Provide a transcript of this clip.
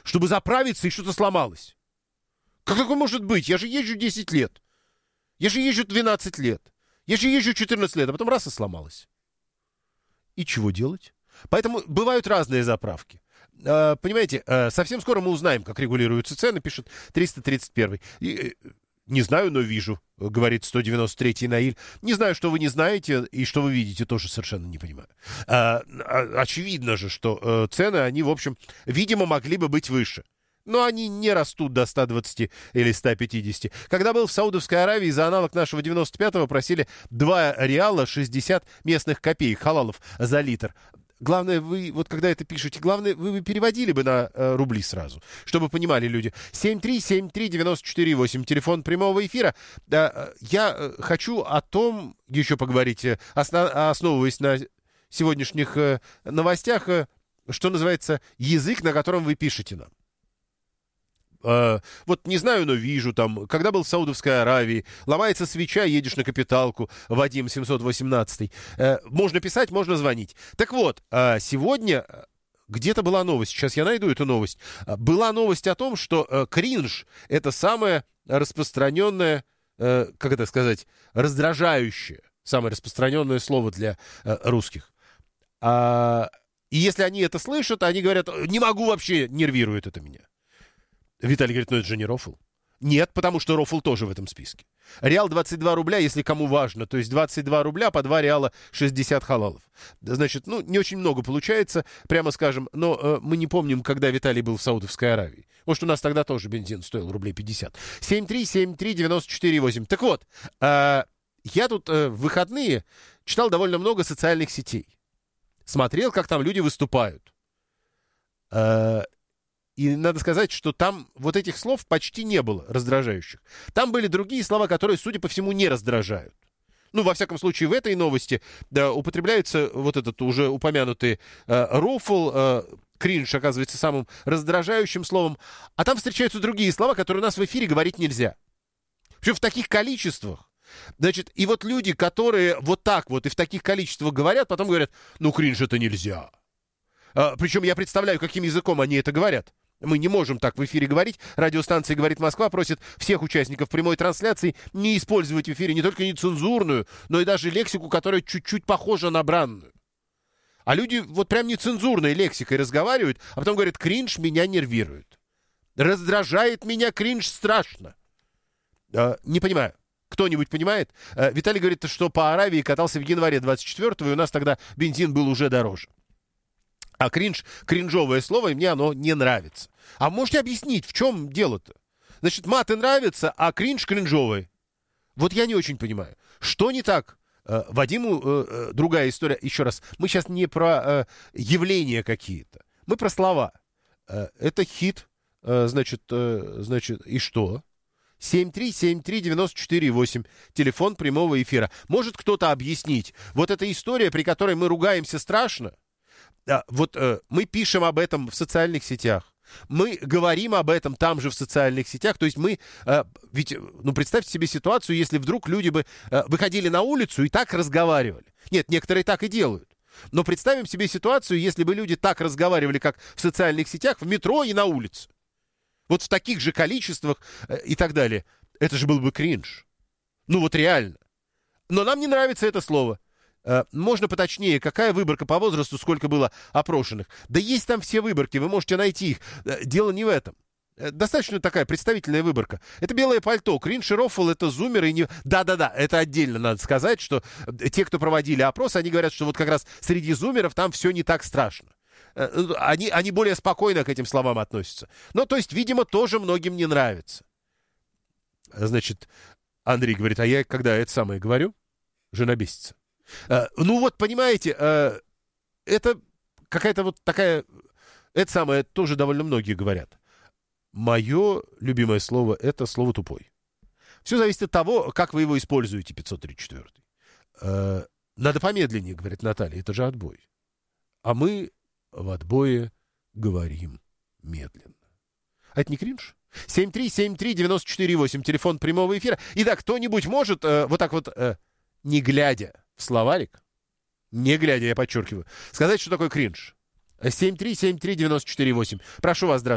чтобы заправиться, и что-то сломалось. Как такое может быть? Я же езжу 10 лет. Я же езжу 12 лет. Я же езжу 14 лет, а потом раз и сломалось. И чего делать? Поэтому бывают разные заправки. Понимаете, совсем скоро мы узнаем, как регулируются цены, пишет 331. Не знаю, но вижу, говорит 193-й Наиль. Не знаю, что вы не знаете, и что вы видите, тоже совершенно не понимаю. Очевидно же, что цены, они, в общем, видимо, могли бы быть выше. Но они не растут до 120 или 150. Когда был в Саудовской Аравии, за аналог нашего 95-го просили 2 реала 60 местных копеек халалов за литр. Главное, вы, вот когда это пишете, главное, вы переводили бы на рубли сразу, чтобы понимали люди. 7373948, телефон прямого эфира. Я хочу о том еще поговорить, основываясь на сегодняшних новостях, что называется, язык, на котором вы пишете нам. Вот не знаю, но вижу, там, когда был в Саудовской Аравии, ломается свеча, едешь на капиталку, Вадим 718. Можно писать, можно звонить. Так вот, сегодня где-то была новость, сейчас я найду эту новость. Была новость о том, что кринж — это самое распространенное, как это сказать, раздражающее, самое распространенное слово для русских. И если они это слышат, они говорят: не могу вообще, нервирует это меня. Виталий говорит: ну это же не рофл. Нет, потому что рофл тоже в этом списке. Реал 22 рубля, если кому важно. То есть 22 рубля по 2 реала 60 халалов. Значит, ну, не очень много получается, прямо скажем. Но мы не помним, когда Виталий был в Саудовской Аравии. Может, у нас тогда тоже бензин стоил рублей 50. 7373948. Так вот, я тут в выходные читал довольно много социальных сетей. Смотрел, как там люди выступают. И надо сказать, что там вот этих слов почти не было раздражающих. Там были другие слова, которые, судя по всему, не раздражают. Ну, во всяком случае, в этой новости употребляется вот этот уже упомянутый рофл, кринж оказывается самым раздражающим словом. А там встречаются другие слова, которые у нас в эфире говорить нельзя. Причем в таких количествах. Значит, и вот люди, которые вот так вот и в таких количествах говорят, потом говорят: ну, кринж это нельзя. Причем я представляю, каким языком они это говорят. Мы не можем так в эфире говорить. Радиостанция «Говорит Москва» просит всех участников прямой трансляции не использовать в эфире не только нецензурную, но и даже лексику, которая чуть-чуть похожа на бранную. А люди вот прям нецензурной лексикой разговаривают, а потом говорят: кринж меня нервирует. Раздражает меня кринж страшно. Не понимаю. Кто-нибудь понимает? Виталий говорит, что по Аравии катался в январе 24-го, и у нас тогда бензин был уже дороже. А кринж, кринжовое слово, и мне оно не нравится. А можете объяснить, в чем дело-то? Значит, маты нравятся, а кринж кринжовый. Вот я не очень понимаю. Что не так? Вадиму другая история. Еще раз, мы сейчас не про явления какие-то. Мы про слова. Это хит. Значит, и что? 7373948, телефон прямого эфира. Может кто-то объяснить? Вот эта история, при которой мы ругаемся страшно. Вот мы пишем об этом в социальных сетях. Мы говорим об этом там же в социальных сетях. То есть мы... Ведь, ну, представьте себе ситуацию, если вдруг люди бы выходили на улицу и так разговаривали. Нет, некоторые так и делают. Но представим себе ситуацию, если бы люди так разговаривали, как в социальных сетях, в метро и на улице. Вот в таких же количествах и так далее. Это же был бы кринж. Ну вот реально. Но нам не нравится это слово. Можно поточнее, какая выборка по возрасту, сколько было опрошенных. Да есть там все выборки, вы можете найти их. Дело не в этом. Достаточно такая представительная выборка. Это белое пальто, кринж и рофл, это зумеры. Не... Да-да-да, это отдельно надо сказать, что те, кто проводили опрос, они говорят, что вот как раз среди зумеров там все не так страшно. Они более спокойно к этим словам относятся. Ну, то есть, видимо, тоже многим не нравится. Значит, Андрей говорит: а я когда это самое говорю, жена бесится. Ну вот, понимаете, это какая-то вот такая... Это самое тоже довольно многие говорят. Мое любимое слово — это слово «тупой». Все зависит от того, как вы его используете, 534-й. Надо помедленнее, говорит Наталья, это же отбой. А мы в отбое говорим медленно. А это не кринж? 7373948, телефон прямого эфира. Итак, кто-нибудь может вот так вот, не глядя в словарик, не глядя, я подчеркиваю, сказать, что такое кринж? 7373948. Прошу вас, здравствуйте.